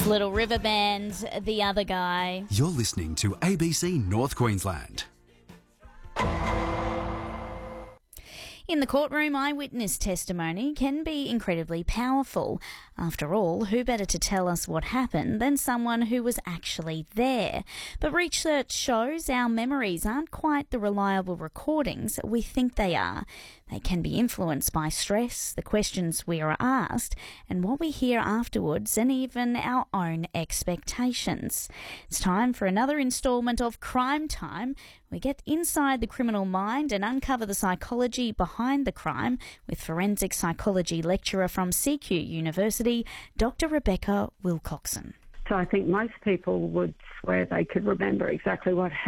Little River Band, The Other Guy. You're listening to ABC North Queensland. In the courtroom, eyewitness testimony can be incredibly powerful. After all, who better to tell us what happened than someone who was actually there? But research shows our memories aren't quite the reliable recordings we think they are. They can be influenced by stress, the questions we are asked, and what we hear afterwards, and even our own expectations. It's time for another instalment of Crime Time. We get inside the criminal mind and uncover the psychology behind the crime with forensic psychology lecturer from CQ University, Dr. Rebecca Wilcoxon. So I think most people would swear they could remember exactly what